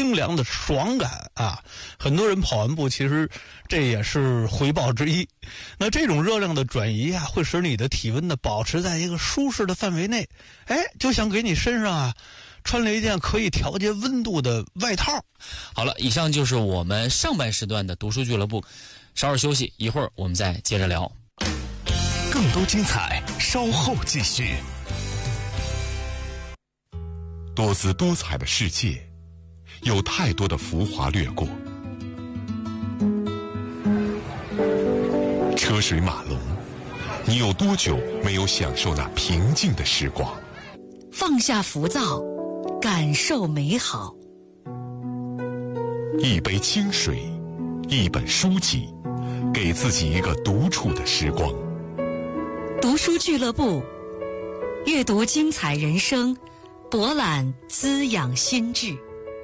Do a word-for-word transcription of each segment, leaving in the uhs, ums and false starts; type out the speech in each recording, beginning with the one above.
清凉的爽感啊。很多人跑完步其实这也是回报之一。那这种热量的转移啊，会使你的体温呢保持在一个舒适的范围内，哎，就想给你身上啊穿了一件可以调节温度的外套。 好了，以上就是我们上半时段的读书俱乐部，稍事休息，一会儿我们再接着聊。 更多精彩稍后继续。多姿多彩的世界，有太多的浮华掠过，车水马龙，你有多久没有享受那平静的时光？ 放下浮躁，感受美好。 一杯清水，一本书籍，给自己一个独处的时光。 读书俱乐部，阅读精彩人生，博览滋养心智。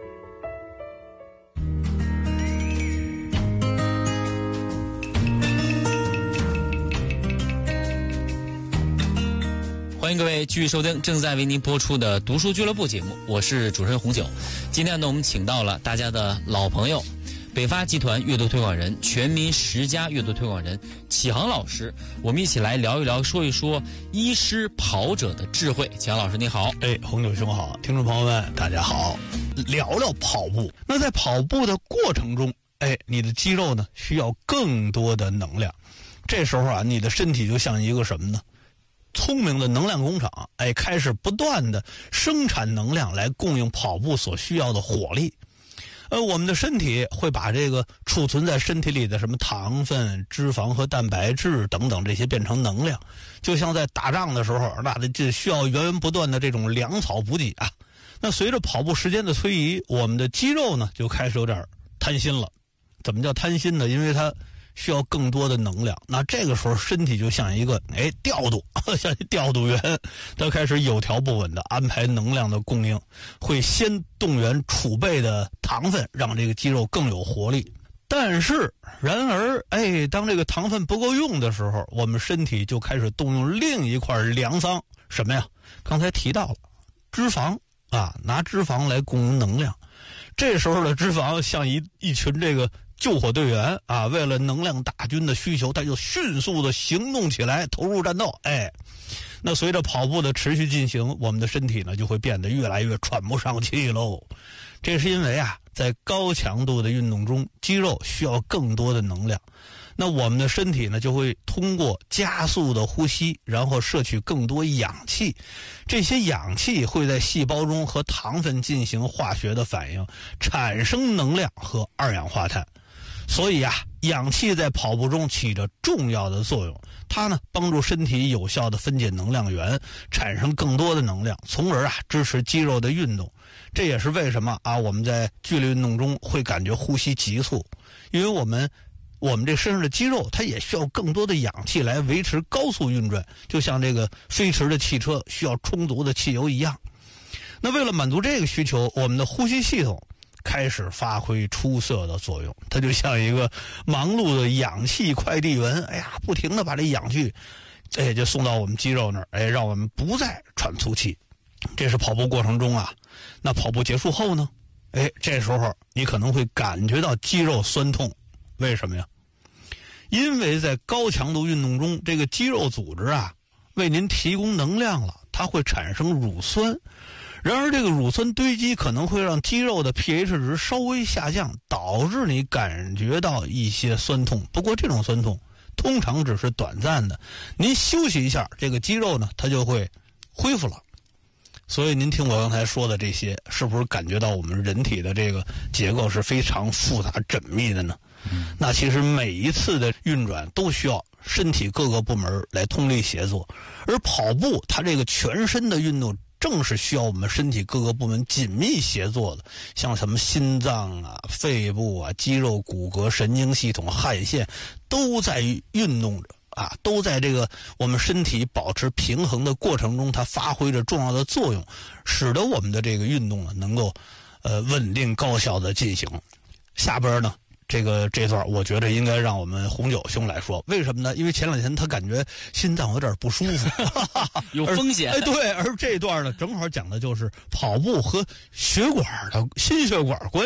欢迎各位继续收听正在为您播出的读书俱乐部节目，我是主持人红九。今天呢，我们请到了大家的老朋友，北发集团阅读推广人、全民十佳阅读推广人启航老师，我们一起来聊一聊，说一说医师跑者的智慧。启航老师你好。 哎，红九兄好，听众朋友们大家好。聊聊跑步，那在跑步的过程中，哎，你的肌肉呢需要更多的能量。这时候啊，你的身体就像一个什么呢？聪明的能量工厂，哎，开始不断的生产能量来供应跑步所需要的火力。呃，我们的身体会把这个储存在身体里的什么糖分、脂肪和蛋白质等等这些变成能量，就像在打仗的时候，那这需要源源不断的这种粮草补给啊。那随着跑步时间的推移，我们的肌肉呢就开始有点贪心了。怎么叫贪心呢？因为它需要更多的能量，那这个时候身体就像一个哎调度，像一调度员，他开始有条不紊的安排能量的供应，会先动员储备的糖分，让这个肌肉更有活力。但是，然而，哎，当这个糖分不够用的时候，我们身体就开始动用另一块粮仓，什么呀？刚才提到了脂肪啊，拿脂肪来供应能量。这时候的脂肪像一一群这个救火队员啊，为了能量大军的需求，他就迅速的行动起来，投入战斗。哎，那随着跑步的持续进行，我们的身体呢就会变得越来越喘不上气喽。这是因为啊，在高强度的运动中，肌肉需要更多的能量，那我们的身体呢就会通过加速的呼吸，然后摄取更多氧气。这些氧气会在细胞中和糖分进行化学的反应，产生能量和二氧化碳。所以啊，氧气在跑步中起着重要的作用，它呢帮助身体有效的分解能量源，产生更多的能量，从而啊支持肌肉的运动。这也是为什么啊我们在剧烈运动中会感觉呼吸急促，因为我们我们这身上的肌肉它也需要更多的氧气来维持高速运转，就像这个飞驰的汽车需要充足的汽油一样。那为了满足这个需求，我们的呼吸系统开始发挥出色的作用，它就像一个忙碌的氧气快递员，哎呀，不停的把这氧气，哎，就送到我们肌肉那儿，哎，让我们不再喘粗气。这是跑步过程中啊，那跑步结束后呢，哎，这时候你可能会感觉到肌肉酸痛，为什么呀？因为在高强度运动中，这个肌肉组织啊，为您提供能量了，它会产生乳酸。然而这个乳酸堆积可能会让肌肉的 pH 值稍微下降，导致你感觉到一些酸痛。不过这种酸痛通常只是短暂的，您休息一下，这个肌肉呢它就会恢复了。所以您听我刚才说的这些，是不是感觉到我们人体的这个结构是非常复杂缜密的呢？嗯，那其实每一次的运转都需要身体各个部门来通力协作，而跑步它这个全身的运动正是需要我们身体各个部门紧密协作的，像什么心脏啊、肺部啊、肌肉、骨骼、神经系统、汗腺都在运动着啊，都在这个我们身体保持平衡的过程中，它发挥着重要的作用，使得我们的这个运动呢能够呃稳定高效的进行。下边呢这个这段我觉得应该让我们红九兄来说，为什么呢？因为前两天他感觉心脏有点不舒服有风险。 哎，对，而这段呢正好讲的就是跑步和血管的心血管关